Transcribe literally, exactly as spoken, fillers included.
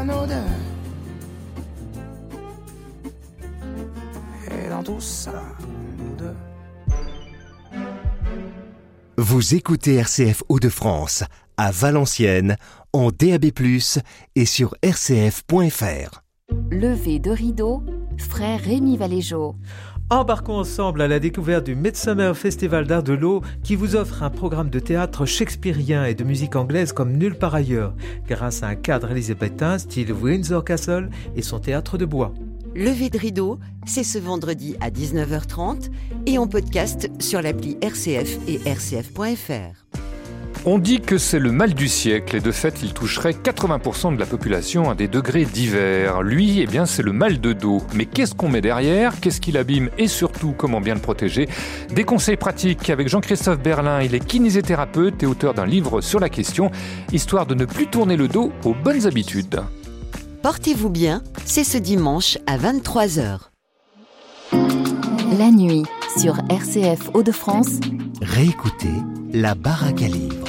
Et dans tout ça, nous deux. Vous écoutez R C F Hauts-de-France à Valenciennes en D A B plus, et sur r c f point f r. Lever de rideau, frère Rémi Valéjo. Embarquons ensemble à la découverte du Midsummer Festival d'Art de l'Eau qui vous offre un programme de théâtre shakespearien et de musique anglaise comme nulle part ailleurs, grâce à un cadre élisabétain style Windsor Castle et son théâtre de bois. Lever de rideau, c'est ce vendredi à dix-neuf heures trente et en podcast sur l'appli R C F et r c f point f r. On dit que c'est le mal du siècle et de fait il toucherait quatre-vingts pour cent de la population à des degrés divers. Lui, eh bien c'est le mal de dos. Mais qu'est-ce qu'on met derrière ? Qu'est-ce qui l'abîme et surtout comment bien le protéger ? Des conseils pratiques avec Jean-Christophe Berlin. Il est kinésithérapeute et auteur d'un livre sur la question, histoire de ne plus tourner le dos aux bonnes habitudes. Portez-vous bien, c'est ce dimanche à vingt-trois heures. La nuit sur R C F Hauts-de-France. Réécoutez La Baraque à livres.